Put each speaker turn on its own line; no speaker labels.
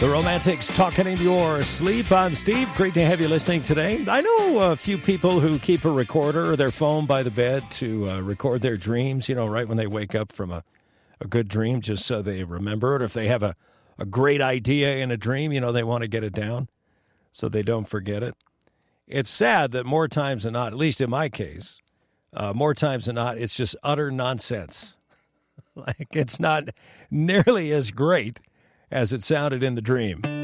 The Romantics talking in your sleep. I'm Steve. Great to have you listening today. I know a few people who keep a recorder or their phone by the bed to record their dreams, right when they wake up from a good dream, just so they remember it. If they have a great idea in a dream, they want to get it down so they don't forget it. It's sad that more times than not, at least in my case, more times than not, it's just utter nonsense. Like, it's not nearly as great as it sounded in the dream.